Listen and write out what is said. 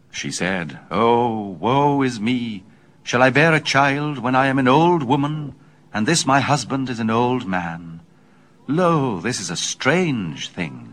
She said, "Oh, woe is me! Shall I bear a child when I am an old woman, and this my husband is an old man? Lo, this is a strange thing."